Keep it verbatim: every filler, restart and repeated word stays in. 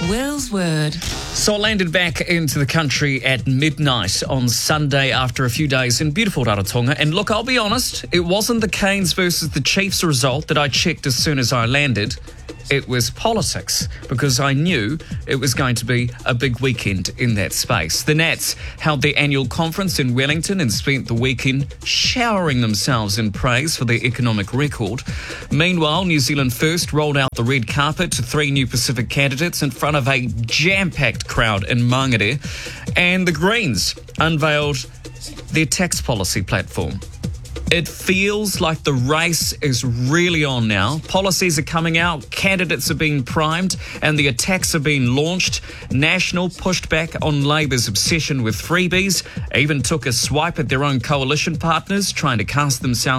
Will's Word. So I landed back into the country at midnight on Sunday after a few days in beautiful Rarotonga. And look, I'll be honest, it wasn't the Canes versus the Chiefs result that I checked as soon as I landed. It was politics, because I knew it was going to be a big weekend in that space. The Nats held their annual conference in Wellington and spent the weekend showering themselves in praise for their economic record. Meanwhile, New Zealand First rolled out the red carpet to three new Pacific candidates in front of a jam-packed crowd in Mangere. And the Greens unveiled their tax policy platform. It feels like the race is really on now. Policies are coming out, candidates are being primed, and the attacks are being launched. National pushed back on Labour's obsession with freebies, even took a swipe at their own coalition partners, trying to cast themselves